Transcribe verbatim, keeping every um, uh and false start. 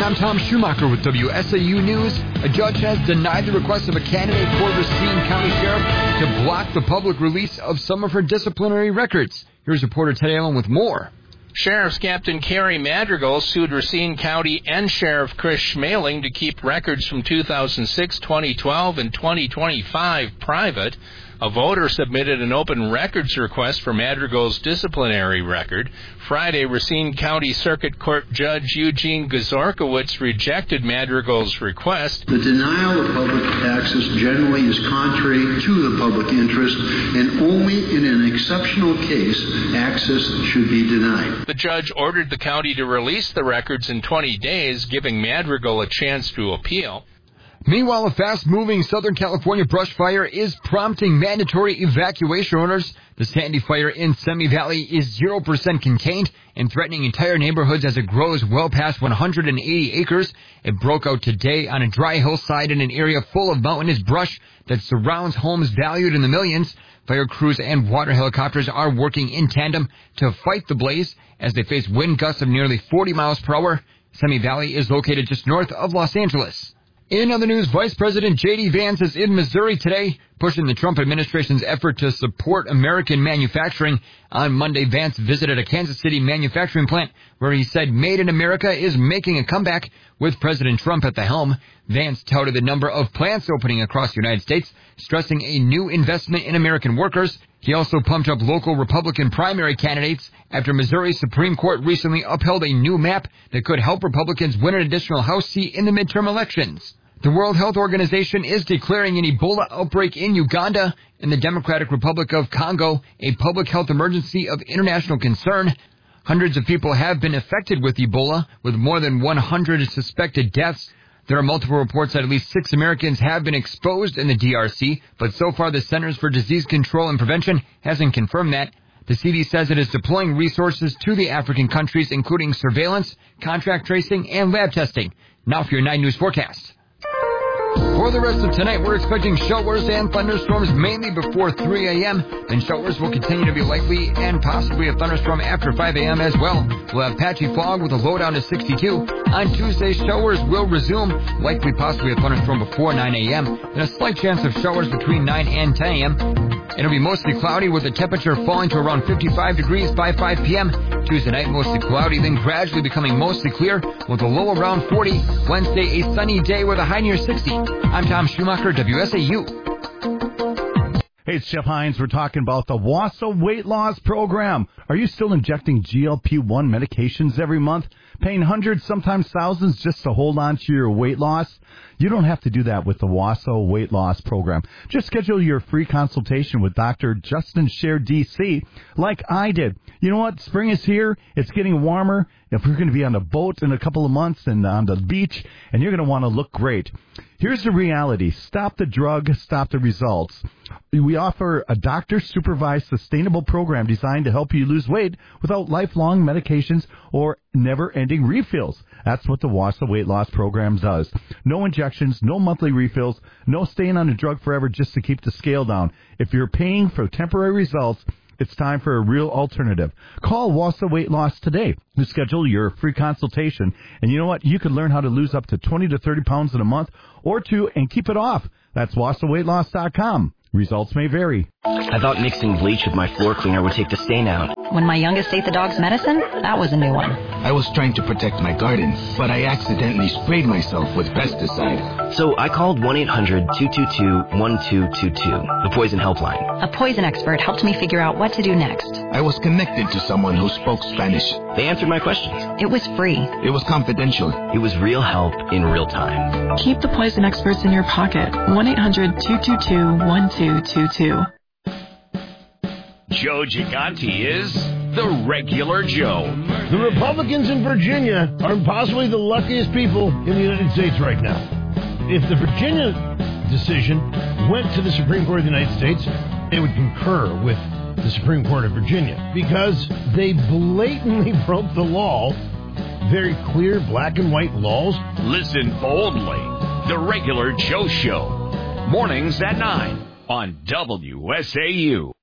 I'm Tom Schumacher with W S A U News. A judge has denied the request of a candidate for Racine County Sheriff to block the public release of some of her disciplinary records. Here's reporter Ted Allen with more. Sheriff's Captain Carrie Madrigal sued Racine County and Sheriff Chris Schmaling to keep records from two thousand six, twenty twelve, and twenty twenty-five private. A voter submitted an open records request for Madrigal's disciplinary record. Friday, Racine County Circuit Court Judge Eugene Gazorkowitz rejected Madrigal's request. The denial of public access generally is contrary to the public interest, and only in an exceptional case, access should be denied. The judge ordered the county to release the records in twenty days, giving Madrigal a chance to appeal. Meanwhile, a fast-moving Southern California brush fire is prompting mandatory evacuation orders. The Sandy fire in Semi Valley is zero percent contained and threatening entire neighborhoods as it grows well past one hundred eighty acres. It broke out today on a dry hillside in an area full of mountainous brush that surrounds homes valued in the millions. Fire crews and water helicopters are working in tandem to fight the blaze as they face wind gusts of nearly forty miles per hour. Semi Valley is located just north of Los Angeles. In other news, Vice President J D Vance is in Missouri today, pushing the Trump administration's effort to support American manufacturing. On Monday, Vance visited a Kansas City manufacturing plant where he said Made in America is making a comeback with President Trump at the helm. Vance touted the number of plants opening across the United States, stressing a new investment in American workers. He also pumped up local Republican primary candidates after Missouri's Supreme Court recently upheld a new map that could help Republicans win an additional House seat in the midterm elections. The World Health Organization is declaring an Ebola outbreak in Uganda and the Democratic Republic of Congo a public health emergency of international concern. Hundreds of people have been affected with Ebola, with more than one hundred suspected deaths. There are multiple reports that at least six Americans have been exposed in the D R C, but so far the Centers for Disease Control and Prevention hasn't confirmed that. The C D C says it is deploying resources to the African countries, including surveillance, contract tracing, and lab testing. Now for your nine News forecast. For the rest of tonight, we're expecting showers and thunderstorms mainly before three a.m. Then showers will continue to be likely and possibly a thunderstorm after five a.m. as well. We'll have patchy fog with a low down to sixty-two. On Tuesday, showers will resume, likely possibly a thunderstorm before nine a.m. and a slight chance of showers between nine and ten a.m. It'll be mostly cloudy with the temperature falling to around fifty-five degrees by five p.m. Tuesday night, mostly cloudy, then gradually becoming mostly clear with a low around forty. Wednesday, a sunny day with a high near sixty. I'm Tom Schumacher, W S A U. Hey, it's Jeff Hines. We're talking about the WASA weight loss program. Are you still injecting G L P one medications every month, paying hundreds, sometimes thousands, just to hold on to your weight loss? You don't have to do that with the WASA weight loss program. Just schedule your free consultation with Doctor Justin Scher, D C, like I did. You know what? Spring is here. It's getting warmer. If we're going to be on a boat in a couple of months and on the beach, and you're going to want to look great. Here's the reality. Stop the drug, stop the results. We offer a doctor-supervised, sustainable program designed to help you lose weight without lifelong medications or never-ending refills. That's what the WASA weight loss program does. No injections, no monthly refills, no staying on a drug forever just to keep the scale down. If you're paying for temporary results, it's time for a real alternative. Call WASA Weight Loss today to schedule your free consultation. And you know what? You can learn how to lose up to twenty to thirty pounds in a month or two and keep it off. That's wasa weight loss dot com. Results may vary. I thought mixing bleach with my floor cleaner would take the stain out. When my youngest ate the dog's medicine, that was a new one. I was trying to protect my garden, but I accidentally sprayed myself with pesticide. So I called one eight hundred two two two one two two two, the poison helpline. A poison expert helped me figure out what to do next. I was connected to someone who spoke Spanish. They answered my questions. It was free. It was confidential. It was real help in real time. Keep the poison experts in your pocket. one eight hundred two two two one two two two. Joe Gigante is the regular Joe. The Republicans in Virginia are possibly the luckiest people in the United States right now. If the Virginia decision went to the Supreme Court of the United States, they would concur with the Supreme Court of Virginia because they blatantly broke the law. Very clear black and white laws. Listen boldly. The regular Joe Show. Mornings at nine on W S A U.